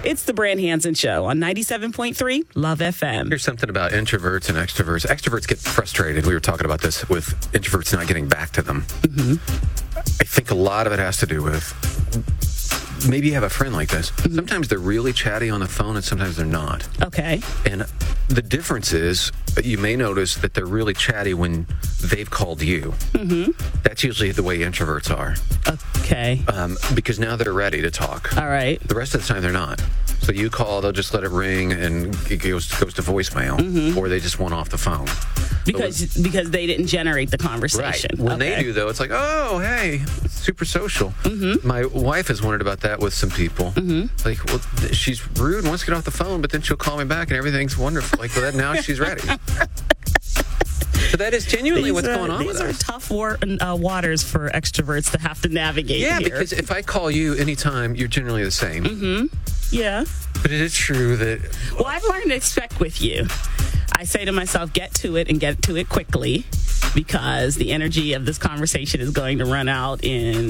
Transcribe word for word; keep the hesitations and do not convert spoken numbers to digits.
It's the Brand Hansen Show on ninety-seven point three Love F M. Here's something about introverts and extroverts. Extroverts get frustrated. We were talking about this with introverts not getting back to them. Mm-hmm. I think a lot of it has to do with maybe you have a friend like this. Mm-hmm. Sometimes they're really chatty on the phone and sometimes they're not. Okay. And the difference is you may notice that they're really chatty when they've called you. Mm-hmm. That's usually the way introverts are. Okay. Um, because now they're ready to talk. All right. The rest of the time they're not. So you call, they'll just let it ring and it goes, goes to voicemail. Mm-hmm. Or they just want off the phone. Because so, because they didn't generate the conversation. Right. When okay. they do, though, it's like, oh, hey, super social. Mm-hmm. My wife has wondered about that with some people. Mm-hmm. Like, well, she's rude and wants to get off the phone, but then she'll call me back and everything's wonderful. Like, well, that, now she's ready. So that is genuinely these what's are, going on with These are us. tough war, uh, waters for extroverts to have to navigate Yeah, here. because if I call you anytime, you're generally the same. Mm-hmm. Yeah. But it is true that... Well, I've learned to expect with you. I say to myself, get to it and get to it quickly because the energy of this conversation is going to run out in